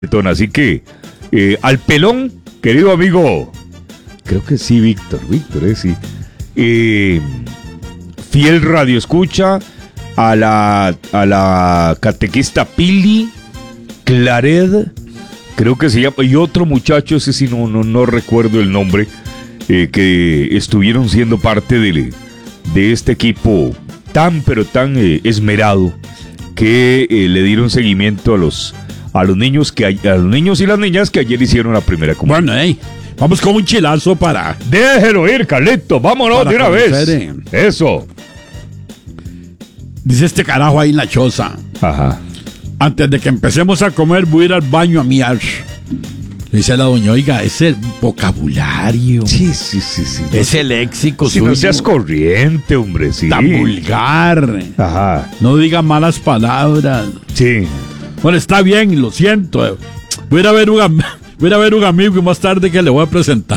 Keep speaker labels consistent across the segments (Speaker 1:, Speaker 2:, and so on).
Speaker 1: Así que, al pelón, querido amigo, creo que sí, Víctor, sí. Fiel radio escucha, a la catequista Pili, Clared, creo que se llama, y otro muchacho, ese sí no recuerdo el nombre, que estuvieron siendo parte de este equipo tan esmerado, que le dieron seguimiento a los niños y las niñas que ayer hicieron la primera comunión.
Speaker 2: Bueno, vamos con un chilazo para...
Speaker 1: Déjelo ir, Carlito, vámonos de una vez. Eso.
Speaker 2: Dice este carajo ahí en la choza.
Speaker 1: Ajá.
Speaker 2: Antes de que empecemos a comer, voy a ir al baño a miar. Le dice la doña, oiga, ese vocabulario.
Speaker 1: Sí.
Speaker 2: Ese léxico
Speaker 1: si
Speaker 2: suyo.
Speaker 1: No seas corriente, hombre, sí.
Speaker 2: Tan vulgar.
Speaker 1: Ajá.
Speaker 2: No diga malas palabras.
Speaker 1: Sí.
Speaker 2: Bueno, está bien, lo siento. Voy a ir a ver un amigo y más tarde que le voy a presentar.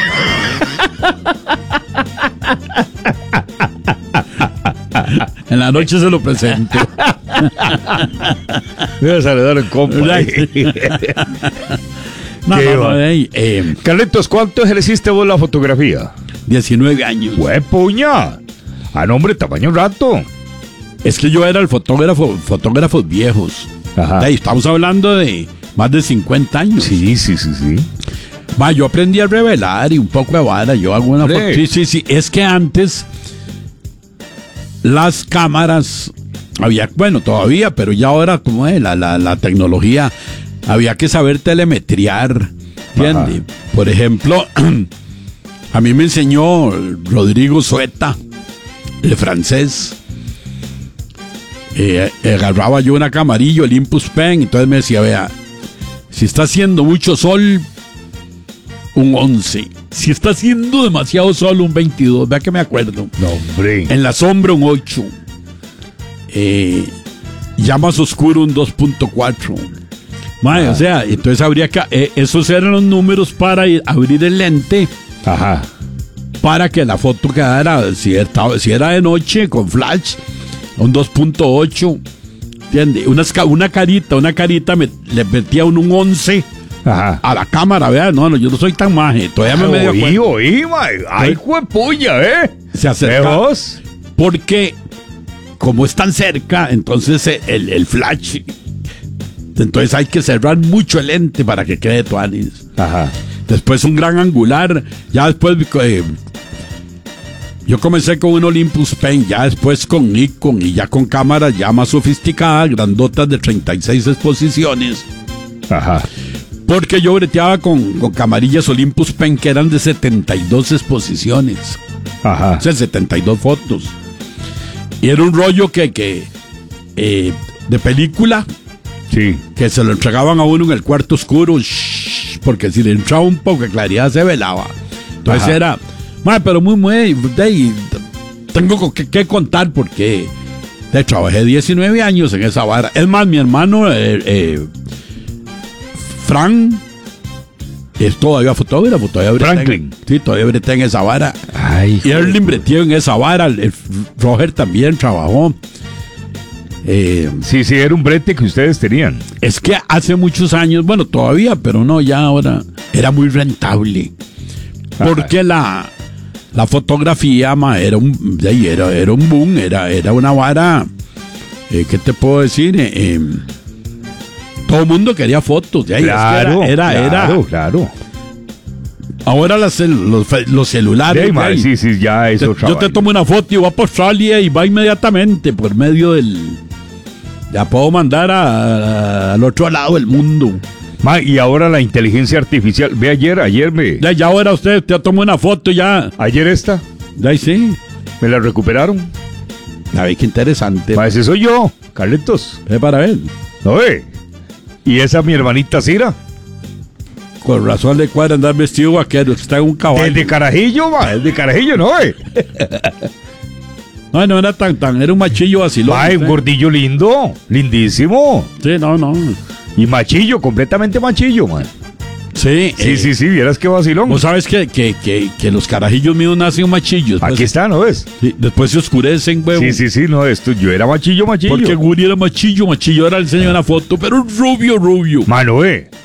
Speaker 2: En la noche se lo presento.
Speaker 1: Voy a saludar al compa.
Speaker 2: No.
Speaker 1: Carlitos, ¿cuánto ejerciste vos la fotografía?
Speaker 2: 19 años.
Speaker 1: ¡Huepuña! A nombre, tamaño rato.
Speaker 2: Es que yo era el fotógrafos viejos.
Speaker 1: Ajá.
Speaker 2: Estamos hablando de más de 50 años.
Speaker 1: Sí.
Speaker 2: Yo aprendí a revelar y un poco de vara. Yo hago una foto. Sí. Es que antes las cámaras había, bueno, todavía, pero ya ahora como es la tecnología, había que saber telemetriar. ¿Entiendes? Por ejemplo, a mí me enseñó Rodrigo Sueta, el francés. Agarraba yo una camarillo, Olympus Pen, entonces me decía, vea, si está haciendo mucho sol, un 11. Si está haciendo demasiado sol, un 22. Vea que me acuerdo.
Speaker 1: No, hombre.
Speaker 2: En la sombra, un 8. Ya más oscuro, un 2.4. O sea, entonces habría que... esos eran los números para abrir el lente.
Speaker 1: Ajá.
Speaker 2: Para que la foto quedara, si era de noche, con flash, un 2.8, ¿entiendes? Una carita le metía un 11 a la cámara, vea, no, yo no soy tan maje, todavía me medio acuerdo.
Speaker 1: Oí, ay, juepuña,
Speaker 2: se acerca, porque como es tan cerca, entonces el flash, entonces hay que cerrar mucho el lente para que quede tuanis.
Speaker 1: Ajá.
Speaker 2: Después un gran angular, ya después... yo comencé con un Olympus Pen, ya después con Nikon y ya con cámaras ya más sofisticadas, grandotas de 36 exposiciones.
Speaker 1: Ajá.
Speaker 2: Porque yo breteaba con camarillas Olympus Pen que eran de 72 exposiciones.
Speaker 1: Ajá.
Speaker 2: O sea, 72 fotos. Y era un rollo que de película.
Speaker 1: Sí.
Speaker 2: Que se lo entregaban a uno en el cuarto oscuro, porque si le entraba un poco de claridad se velaba. Entonces era... pero muy, tengo que contar porque trabajé 19 años en esa vara. Es más, mi hermano Frank es todavía fotógrafo,
Speaker 1: Franklin.
Speaker 2: Todavía bretea en esa vara.
Speaker 1: Ay,
Speaker 2: y Erling breteó en esa vara. Roger también trabajó.
Speaker 1: Sí, era un brete que ustedes tenían.
Speaker 2: Es que hace muchos años, bueno, todavía, pero no, ya ahora era muy rentable. Porque la fotografía, era un boom, era una vara, ¿qué te puedo decir? Todo el mundo quería fotos,
Speaker 1: Claro.
Speaker 2: Ahora los celulares.
Speaker 1: Sí, ya eso.
Speaker 2: Yo te tomo una foto y voy a Australia y va inmediatamente por medio del... Ya puedo mandar al otro lado del mundo.
Speaker 1: Y ahora la inteligencia artificial. Ve ayer me...
Speaker 2: Ya ahora usted te tomó una foto ya.
Speaker 1: Ayer esta.
Speaker 2: Sí.
Speaker 1: Me la recuperaron.
Speaker 2: A ver, qué interesante.
Speaker 1: Ese soy yo, Carlitos.
Speaker 2: Para ver.
Speaker 1: No ve. Y esa mi hermanita Cira.
Speaker 2: Con razón le cuadra andar vestido vaquero. Está en un caballo.
Speaker 1: El de Carajillo, ¿no ve?
Speaker 2: No era tan, era un machillo vacilón.
Speaker 1: Un gordillo lindo, lindísimo.
Speaker 2: Sí, no.
Speaker 1: Y machillo, completamente machillo, man.
Speaker 2: Sí,
Speaker 1: Sí, vieras qué vacilón.
Speaker 2: Vos sabes que los carajillos míos nacen machillos. Pues,
Speaker 1: Aquí está, ¿no ves?
Speaker 2: sí, después se oscurecen, huevo.
Speaker 1: Sí, no, yo era machillo.
Speaker 2: Porque Guri era machillo era el señor en la foto, pero rubio.
Speaker 1: Mano,